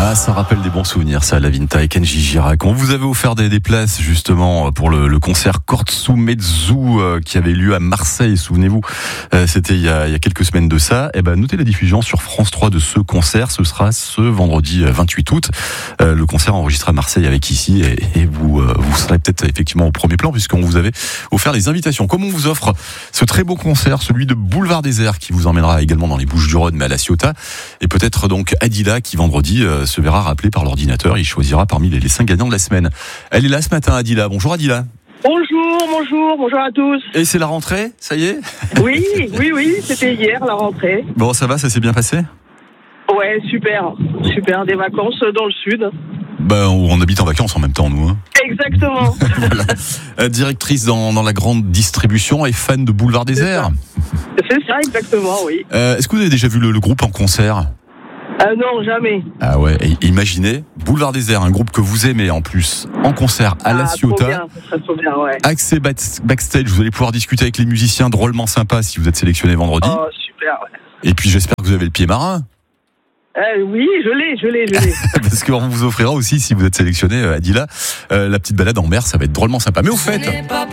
Ah, ça rappelle des bons souvenirs, ça, Lavinta et Kenji Girac. On vous avait offert des places, justement, pour le concert Kortsumetsu qui avait lieu à Marseille, souvenez-vous. C'était il y a quelques semaines de ça. Eh ben, notez la diffusion sur France 3 de ce concert. Ce sera ce vendredi 28 août. Le concert enregistré à Marseille avec ici et vous serez peut-être effectivement au premier plan puisqu'on vous avait offert les invitations. Comme on vous offre ce très beau concert, celui de Boulevard Désert qui vous emmènera également dans les Bouches-du-Rhône mais à La Ciotat. Et peut-être donc Adila qui vendredi se verra rappelé par l'ordinateur. Il choisira parmi les 5 gagnants de la semaine. Elle est là ce matin, Adila. Bonjour Adila. Bonjour à tous. Et c'est la rentrée, ça y est ? Oui, c'était hier la rentrée. Bon, ça va, ça s'est bien passé ? Ouais, super, des vacances dans le sud. Ben, on habite en vacances en même temps, nous. Hein. Exactement. Voilà. Directrice dans la grande distribution et fan de Boulevard Désert. C'est ça, exactement, oui. Est-ce que vous avez déjà vu le groupe en concert ? Non, jamais. Ah ouais, et imaginez, Boulevard Désert, un groupe que vous aimez en plus, en concert à La Ciotat. Trop bien, ouais. Accès backstage, vous allez pouvoir discuter avec les musiciens, drôlement sympa si vous êtes sélectionné vendredi. Oh, super, ouais. Et puis j'espère que vous avez le pied marin. Oui, je l'ai. Parce qu'on vous offrira aussi, si vous êtes sélectionné, Adila, la petite balade en mer, ça va être drôlement sympa. Mais au fait,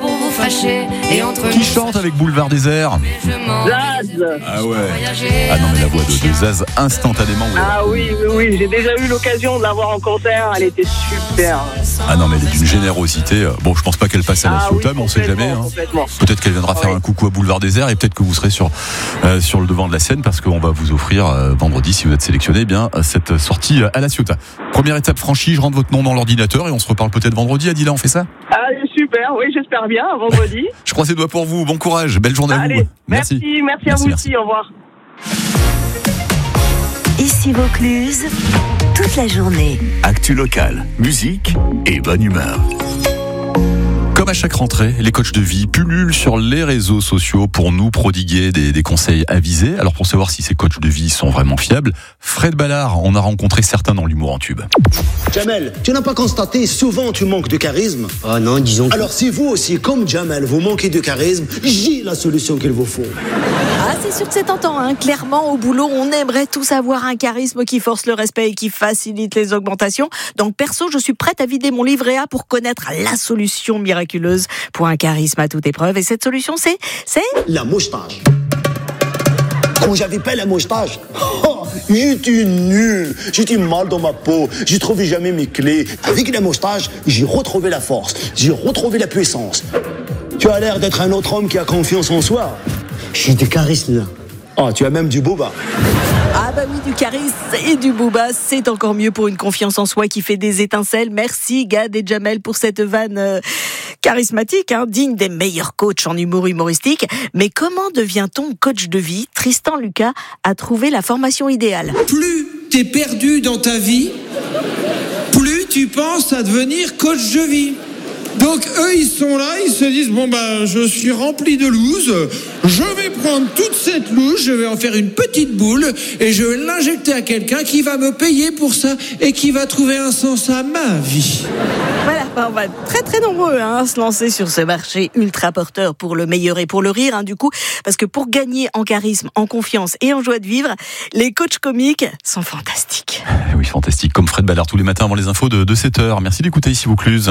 qui chante avec Boulevard Désert ? Zaz. Ah ouais. Ah non mais la voix de Zaz instantanément. Ouais. Ah oui, j'ai déjà eu l'occasion de la voir en concert, elle était super. Ah non mais elle est d'une générosité. Bon, je pense pas qu'elle passe à La Ciotat, mais on sait jamais. Hein. Peut-être qu'elle viendra faire un coucou à Boulevard Désert et peut-être que vous serez sur le devant de la scène parce qu'on va vous offrir vendredi, si vous êtes sélectionné, cette sortie à La Ciotat. Première étape franchie, je rentre votre nom dans l'ordinateur et on se reparle peut-être vendredi. Adila, on fait ça ? Allez, super, oui, j'espère bien, vendredi. Je croise les doigts pour vous, bon courage, belle journée à vous. Merci à vous aussi, au revoir. Ici Vaucluse, toute la journée. Actu locale, musique et bonne humeur. Comme à chaque rentrée, les coachs de vie pullulent sur les réseaux sociaux pour nous prodiguer des conseils avisés. Alors pour savoir si ces coachs de vie sont vraiment fiables, Fred Ballard en a rencontré certains dans l'humour en tube. Jamel, tu n'as pas constaté, souvent tu manques de charisme ? Ah non, disons. Alors si vous aussi, comme Jamel, vous manquez de charisme, j'ai la solution qu'il vous faut. Ah, c'est sûr que c'est tentant, hein. Clairement, au boulot, on aimerait tous avoir un charisme qui force le respect et qui facilite les augmentations. Donc perso, je suis prête à vider mon livret A pour connaître la solution miraculeuse pour un charisme à toute épreuve. Et cette solution, c'est la moustache. Quand j'avais pas la moustache, j'étais nul, j'étais mal dans ma peau, j'ai trouvé jamais mes clés. Avec la moustache, j'ai retrouvé la force, j'ai retrouvé la puissance. Tu as l'air d'être un autre homme qui a confiance en soi. J'ai du charisme là. Ah, tu as même du booba. Ah bah oui, du charisme et du booba, c'est encore mieux pour une confiance en soi qui fait des étincelles. Merci Gad et Jamel pour cette vanne charismatique, digne des meilleurs coachs en humour humoristique. Mais comment devient-on coach de vie ? Tristan Lucas a trouvé la formation idéale. Plus t'es perdu dans ta vie, plus tu penses à devenir coach de vie. Donc eux, ils sont là, ils se disent, je suis rempli de loose, je vais prendre toute cette loose, je vais en faire une petite boule et je vais l'injecter à quelqu'un qui va me payer pour ça et qui va trouver un sens à ma vie. Voilà, on va être très très nombreux à se lancer sur ce marché ultra porteur pour le meilleur et pour le rire, du coup, parce que pour gagner en charisme, en confiance et en joie de vivre, les coachs comiques sont fantastiques. Oui, fantastique, comme Fred Ballard tous les matins avant les infos de 7h. Merci d'écouter Ici Vaucluse.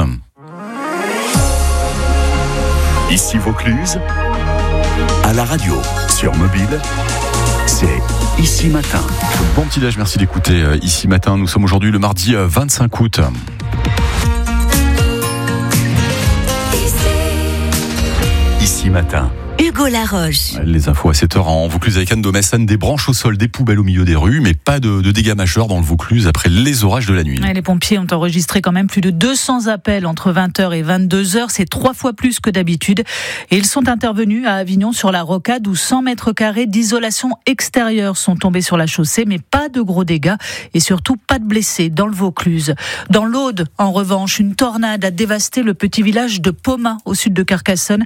Ici Vaucluse, à la radio, sur mobile, c'est Ici Matin. Bon petit déj, merci d'écouter Ici Matin. Nous sommes aujourd'hui le mardi 25 août. Ici Matin. Hugo Laroche. Les infos à 7h en Vaucluse avec Anne Domessan, des branches au sol, des poubelles au milieu des rues, mais pas de dégâts majeurs dans le Vaucluse après les orages de la nuit. Les pompiers ont enregistré quand même plus de 200 appels entre 20h et 22h. C'est 3 fois plus que d'habitude. Et ils sont intervenus à Avignon sur la Rocade où 100 mètres carrés d'isolation extérieure sont tombés sur la chaussée, mais pas de gros dégâts et surtout pas de blessés dans le Vaucluse. Dans l'Aude, en revanche, une tornade a dévasté le petit village de Pomain au sud de Carcassonne.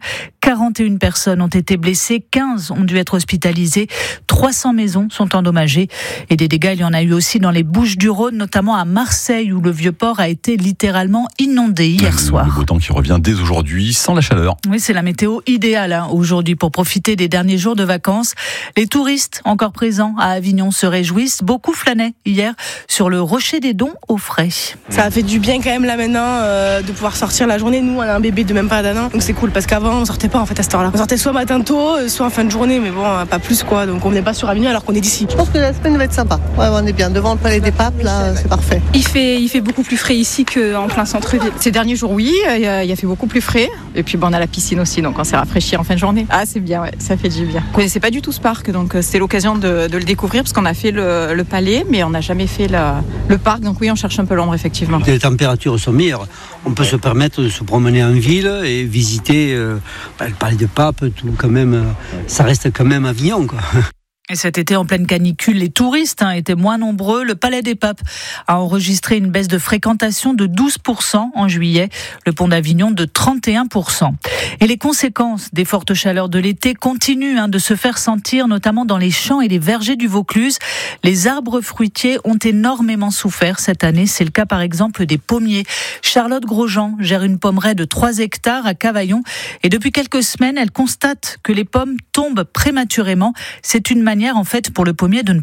41 personnes ont été blessées, 15 ont dû être hospitalisées, 300 maisons sont endommagées et des dégâts, il y en a eu aussi dans les Bouches-du-Rhône, notamment à Marseille où le Vieux-Port a été littéralement inondé hier soir. Le beau temps qui revient dès aujourd'hui, sans la chaleur. Oui, c'est la météo idéale aujourd'hui pour profiter des derniers jours de vacances. Les touristes encore présents à Avignon se réjouissent. Beaucoup flânaient hier sur le Rocher des Dons au frais. Ça a fait du bien quand même là maintenant de pouvoir sortir la journée. Nous, on a un bébé de même pas d'un an, donc c'est cool parce qu'avant on sortait pas en fait à cette heure-là. On sortait soit matin tôt, soit en fin de journée, mais bon, pas plus quoi. Donc on venait pas sur Avignon alors qu'on est d'ici. Je pense que la semaine va être sympa. Ouais, on est bien devant le Palais des Papes, là, c'est parfait. Il fait beaucoup plus frais ici qu'en plein centre-ville. Ces derniers jours, oui, il a fait beaucoup plus frais. Et puis on a la piscine aussi, donc on s'est rafraîchi en fin de journée. Ah, c'est bien, ouais, ça fait du bien. Je connaissais pas du tout ce parc, donc c'était l'occasion de le découvrir parce qu'on a fait le palais, mais on n'a jamais fait le parc. Donc oui, on cherche un peu l'ombre effectivement. Les températures sont meilleures. On peut se permettre de se promener en ville et visiter le Palais des Papes, tout quand même. Ça reste quand même Avignon, quoi. Et cet été, en pleine canicule, les touristes étaient moins nombreux. Le Palais des Papes a enregistré une baisse de fréquentation de 12% en juillet, le pont d'Avignon de 31%. Et les conséquences des fortes chaleurs de l'été continuent de se faire sentir, notamment dans les champs et les vergers du Vaucluse. Les arbres fruitiers ont énormément souffert cette année. C'est le cas par exemple des pommiers. Charlotte Grosjean gère une pommeraie de 3 hectares à Cavaillon. Et depuis quelques semaines, elle constate que les pommes tombent prématurément. C'est une manière en fait pour le pommier de ne